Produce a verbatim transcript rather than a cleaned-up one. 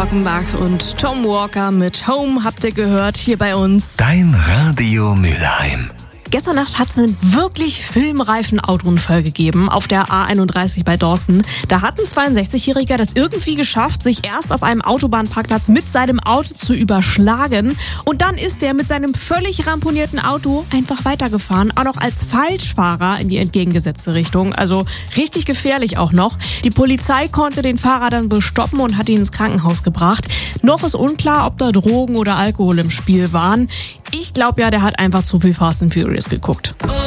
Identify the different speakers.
Speaker 1: Glockenbach und Tom Walker mit Home habt ihr gehört hier bei uns.
Speaker 2: Dein Radio Mülheim.
Speaker 1: Gestern Nacht hat es einen wirklich filmreifen Autounfall gegeben auf der A einunddreißig bei Dorsten. Da hat ein zweiundsechzigjähriger das irgendwie geschafft, sich erst auf einem Autobahnparkplatz mit seinem Auto zu überschlagen. Und dann ist er mit seinem völlig ramponierten Auto einfach weitergefahren, auch noch als Falschfahrer in die entgegengesetzte Richtung. Also richtig gefährlich auch noch. Die Polizei konnte den Fahrer dann wohl stoppen und hat ihn ins Krankenhaus gebracht. Noch ist unklar, ob da Drogen oder Alkohol im Spiel waren. Ich glaube ja, der hat einfach zu viel Fast and Furious geguckt.